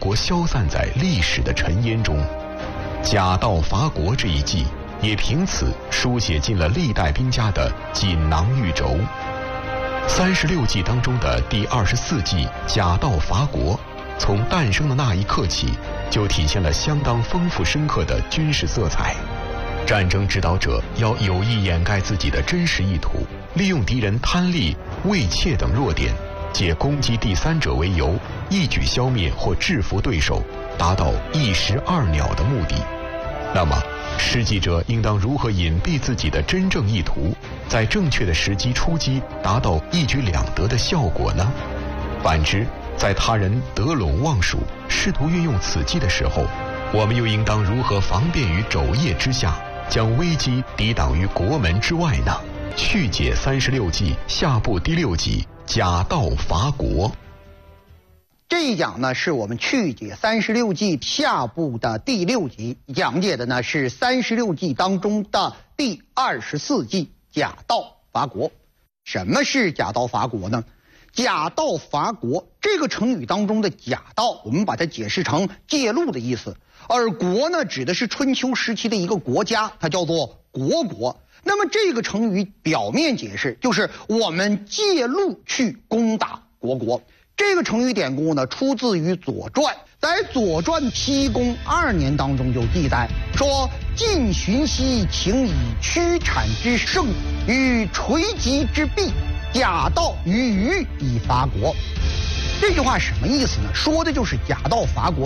脱消散在历史的尘烟中。假道伐国这一计也凭此书写进了历代兵家的锦囊玉轴。36计当中的第24计假道伐国，从诞生的那一刻起，就体现了相当丰富深刻的军事色彩。战争指导者要有意掩盖自己的真实意图，利用敌人贪利、畏怯等弱点，借攻击第三者为由，一举消灭或制服对手，达到一石二鸟的目的。那么施计者应当如何隐蔽自己的真正意图，在正确的时机出击，达到一举两得的效果呢？反之，在他人得陇望蜀，试图运用此计的时候，我们又应当如何防便于肘腋之下，将危机抵挡于国门之外呢？去解36计下部第6集假道伐国。 这一讲呢，是我们去解36计下部的第6集，讲解的呢是36计当中的第24计假道伐国。什么是假道伐国呢？假道伐国这个成语当中的假道，我们把它解释成借路的意思，而国呢指的是春秋时期的一个国家，它叫做国。那么这个成语表面解释就是我们借路去攻打国。这个成语典故呢，出自于《左传》。在《左传》西公2年当中就记载说：“晋荀息，请以屈产之盛与垂棘之弊，假道于虞以伐国。”这句话什么意思呢？说的就是假道伐国